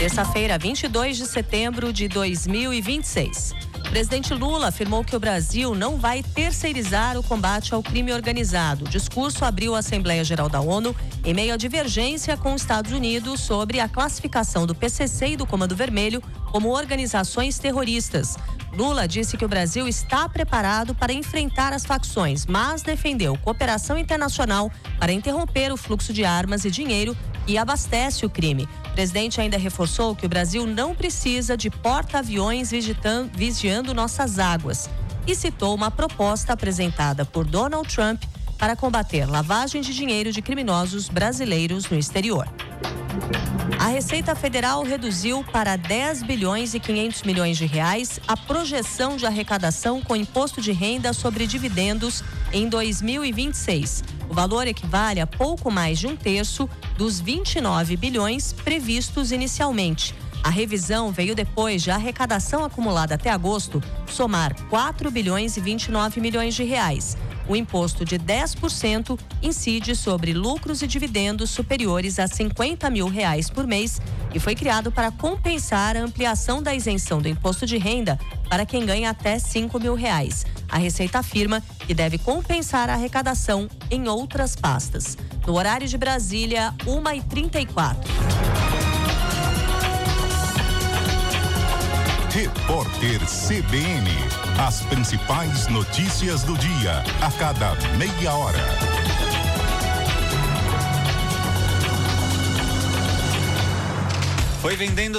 Terça-feira, 22 de setembro de 2026. O presidente Lula afirmou que o Brasil não vai terceirizar o combate ao crime organizado. O discurso abriu a Assembleia Geral da ONU em meio à divergência com os Estados Unidos sobre a classificação do PCC e do Comando Vermelho como organizações terroristas. Lula disse que o Brasil está preparado para enfrentar as facções, mas defendeu cooperação internacional para interromper o fluxo de armas e dinheiro que abastece o crime. O presidente ainda reforçou que o Brasil não precisa de porta-aviões vigiando nossas águas e citou uma proposta apresentada por Donald Trump para combater lavagem de dinheiro de criminosos brasileiros no exterior. A Receita Federal reduziu para 10 bilhões e 500 milhões de reais a projeção de arrecadação com imposto de renda sobre dividendos em 2026. O valor equivale a pouco mais de um terço dos 29 bilhões previstos inicialmente. A revisão veio depois de a arrecadação acumulada até agosto somar 4 bilhões e 29 milhões de reais. O imposto de 10% incide sobre lucros e dividendos superiores a R$50 mil por mês e foi criado para compensar a ampliação da isenção do imposto de renda para quem ganha até R$5 mil. A Receita afirma que deve compensar a arrecadação em outras pastas. No horário de Brasília, 1h34. Repórter CBN. As principais notícias do dia, a cada meia hora. Foi vendendo